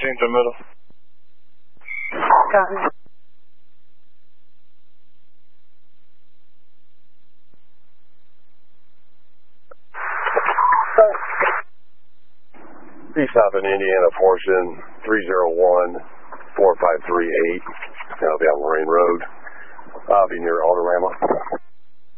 14th and middle. Got it. East South in Indiana, Fortune 301-4538. I'll be on Lorraine Road. I'll be near Alderama.